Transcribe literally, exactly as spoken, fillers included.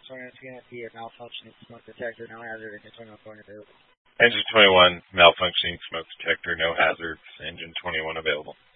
twenty-one, T N F P, a malfunctioning smoke detector, no hazard, engine twenty-one phone available. Engine twenty-one, malfunctioning smoke detector, no hazards, engine twenty-one available.